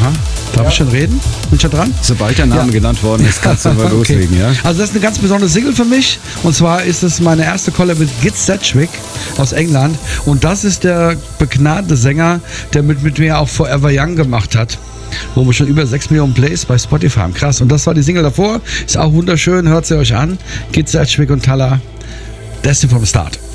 Aha. Darf ich schon reden? Bin ich schon dran? Sobald der Name genannt worden ist, kannst du mal loslegen, ja? Also das ist eine ganz besondere Single für mich. Und zwar ist es meine erste Collab mit Git Sedgwick aus England. Und das ist der begnadete Sänger, der mit mir auch Forever Young gemacht hat. Wo wir schon über 6 Millionen Plays bei Spotify haben. Krass. Und das war die Single davor. Ist auch wunderschön. Hört sie euch an. Git Sedgwick und Talla. Destined from the Start.